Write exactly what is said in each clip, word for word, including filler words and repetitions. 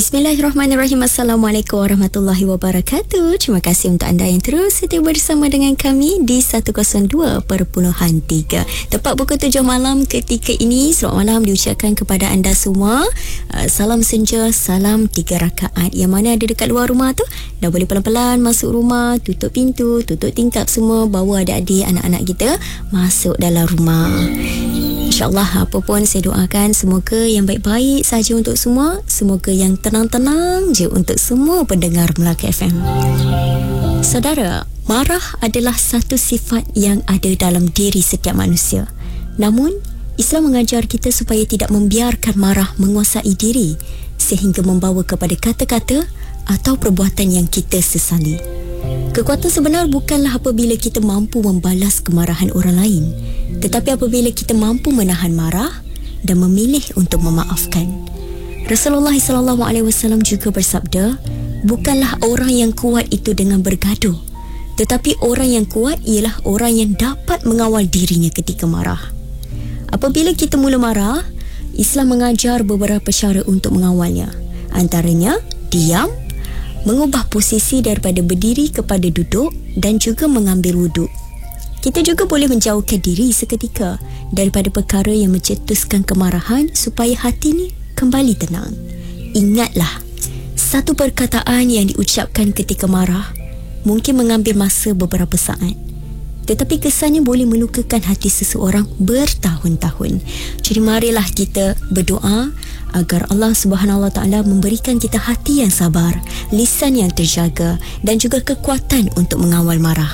Bismillahirrahmanirrahim. Assalamualaikum warahmatullahi wabarakatuh. Terima kasih untuk anda yang terus setia bersama dengan kami di seratus dua perpuluhan tiga. Tepat pukul tujuh malam ketika ini, selamat malam diucapkan kepada anda semua. uh, Salam senja, salam tiga rakaat. Yang mana ada dekat luar rumah tu, dah boleh pelan-pelan masuk rumah, tutup pintu, tutup tingkap semua, bawa adik-adik, anak-anak kita masuk dalam rumah. InsyaAllah, apa pun saya doakan semoga yang baik-baik saja untuk semua. Semoga yang tenang-tenang je untuk semua pendengar Melaka F M. Saudara, marah adalah satu sifat yang ada dalam diri setiap manusia. Namun, Islam mengajar kita supaya tidak membiarkan marah menguasai diri sehingga membawa kepada kata-kata atau perbuatan yang kita sesali. Kekuatan sebenar bukanlah apabila kita mampu membalas kemarahan orang lain, tetapi apabila kita mampu menahan marah dan memilih untuk memaafkan. Rasulullah sallallahu alaihi wasallam juga bersabda, bukanlah orang yang kuat itu dengan bergaduh, tetapi orang yang kuat ialah orang yang dapat mengawal dirinya ketika marah. Apabila kita mula marah, Islam mengajar beberapa cara untuk mengawalnya. Antaranya, diam, mengubah posisi daripada berdiri kepada duduk dan juga mengambil wuduk. Kita juga boleh menjauhkan diri seketika daripada perkara yang mencetuskan kemarahan supaya hati ni kembali tenang. Ingatlah, satu perkataan yang diucapkan ketika marah mungkin mengambil masa beberapa saat, tetapi kesannya boleh melukakan hati seseorang bertahun-tahun. Jadi marilah kita berdoa agar Allah Subhanahu Wa Taala memberikan kita hati yang sabar, lisan yang terjaga dan juga kekuatan untuk mengawal marah.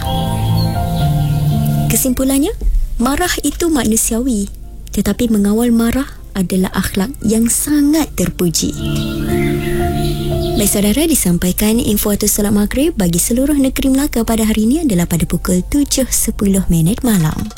Kesimpulannya, marah itu manusiawi, tetapi mengawal marah adalah akhlak yang sangat terpuji. Baik saudara, disampaikan info atau solat maghrib bagi seluruh negeri Melaka pada hari ini adalah pada pukul tujuh sepuluh minit malam.